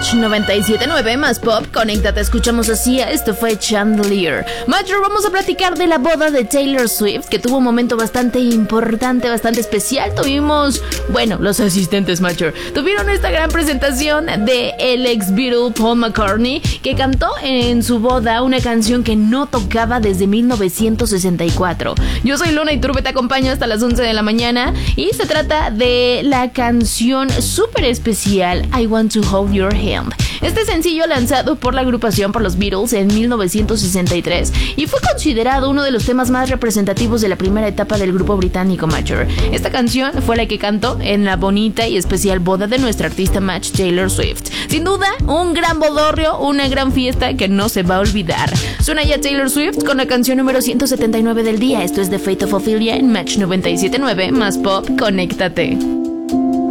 Match 97.9 más pop, conéctate, escuchamos así, esto fue Chandelier. Matcher, vamos a platicar de la boda de Taylor Swift, que tuvo un momento bastante importante, bastante especial. Tuvimos, los asistentes Matcher, tuvieron esta gran presentación de el ex Beatle Paul McCartney, que cantó en su boda una canción que no tocaba desde 1964. Yo soy Luna Iturbe, te acompaño hasta las 11 de la mañana, y se trata de la canción súper especial I Want to Hold Your Hand. Este sencillo lanzado por la agrupación por los Beatles en 1963 y fue considerado uno de los temas más representativos de la primera etapa del grupo británico Matcher. Esta canción fue la que cantó en la bonita y especial boda de nuestra artista Match Taylor Swift. Sin duda, un gran bodorrio, una gran fiesta que no se va a olvidar. Suena ya Taylor Swift con la canción número 179 del día. Esto es The Fate of Ophelia en Match 97.9 más pop, conéctate.